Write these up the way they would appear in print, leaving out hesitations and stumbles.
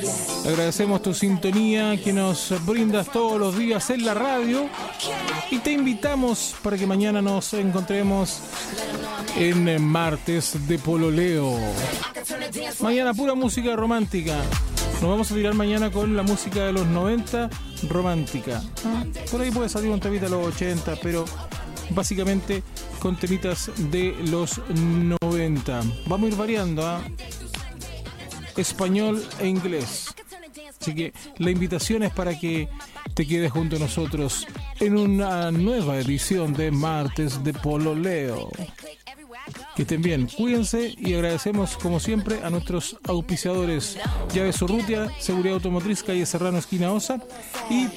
Agradecemos tu sintonía que nos brindas todos los días en la radio y te invitamos para que mañana nos encontremos en Martes de Pololeo. Mañana pura música romántica. Nos vamos a tirar mañana con la música de los 90 romántica. Por ahí puede salir un temita de los 80, pero básicamente con temitas de los 90. Vamos a ir variando español e inglés. Así que la invitación es para que te quedes junto a nosotros en una nueva edición de Martes de Pololeo. Que estén bien, cuídense y agradecemos como siempre a nuestros auspiciadores Llaves Urrutia, Seguridad Automotriz, calle Serrano, esquina Osa, y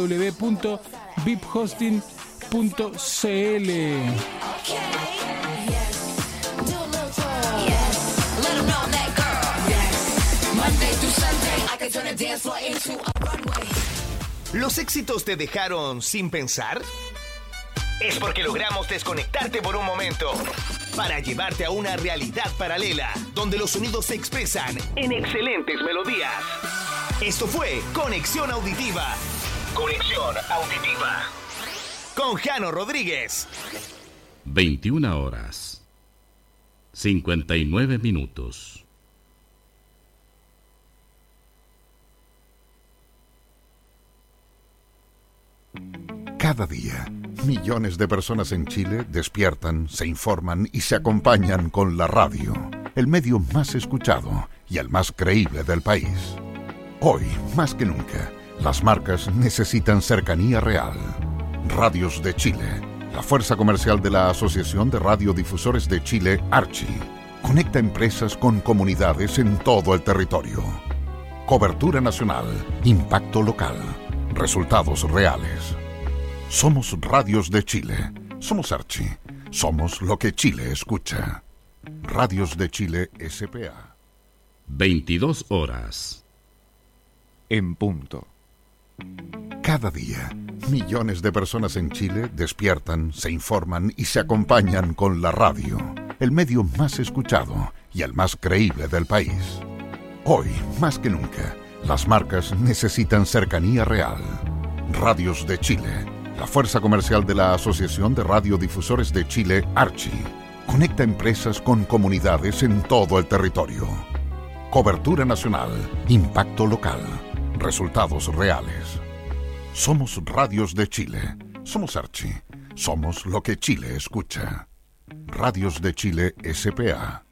www.viphosting.cl. ¿Los éxitos te dejaron sin pensar? Es porque logramos desconectarte por un momento para llevarte a una realidad paralela donde los sonidos se expresan en excelentes melodías. Esto fue Conexión Auditiva. Conexión Auditiva. Con Jano Rodríguez. 21 horas. 59 minutos. Cada día, millones de personas en Chile despiertan, se informan y se acompañan con la radio, el medio más escuchado y el más creíble del país. Hoy, más que nunca, las marcas necesitan cercanía real. Radios de Chile, la fuerza comercial de la Asociación de Radiodifusores de Chile, Archi, conecta empresas con comunidades en todo el territorio. Cobertura nacional, impacto local, resultados reales. Somos Radios de Chile, somos Archi, somos lo que Chile escucha. Radios de Chile S.p.A. 22 horas. En punto. Cada día, millones de personas en Chile despiertan, se informan y se acompañan con la radio, el medio más escuchado y el más creíble del país. Hoy, más que nunca, las marcas necesitan cercanía real. Radios de Chile, la fuerza comercial de la Asociación de Radiodifusores de Chile, Archi, conecta empresas con comunidades en todo el territorio. Cobertura nacional, impacto local, resultados reales. Somos Radios de Chile, somos Archi, somos lo que Chile escucha. Radios de Chile S.p.A.